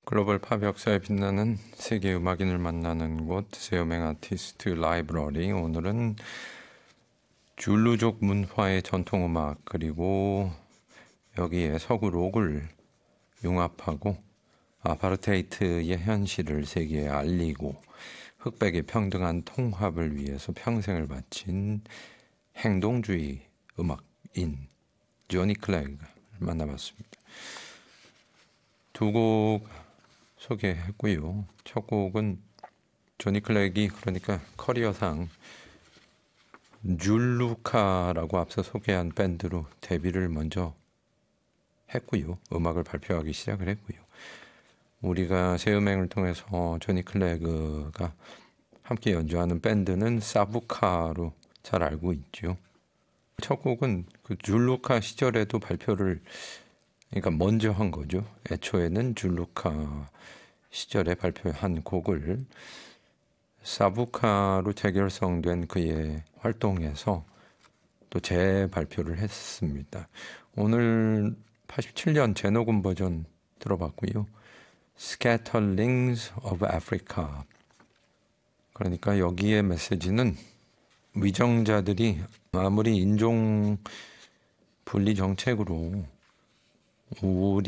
글로벌 팝 역사에 빛나는 세계 음악인을 만나는 곳 세요맹 아티스트 라이브러리. 오늘은 줄루족 문화의 전통음악 그리고 여기에 서구 록을 융합하고 아파르테이트의 현실을 세계에 알리고 흑백의 평등한 통합을 위해서 평생을 바친 행동주의 음악인 조니 클렉을 만나봤습니다. 두 곡 소개했고요. 첫 곡은 조니 클렉이 그러니까 커리어상 줄루카라고 앞서 소개한 밴드로 데뷔를 먼저 했고요. 음악을 발표하기 시작을 했고요. 우리가 새 음행을 통해서 조니 클렉가 함께 연주하는 밴드는 사부카로 잘 알고 있죠. 첫 곡은 그 줄루카 시절에도 발표를 그러니까 먼저 한 거죠. 애초에는 줄루카 시절에 발표한 곡을 사부카로 재결성된 그의 활동에서 또 재발표를 했습니다. 오늘 87년 재녹음 버전 들어봤고요. Scatterings of Africa. 그러니까 여기에 메시지는 위정자들이 아무리 인종 분리 정책으로 우리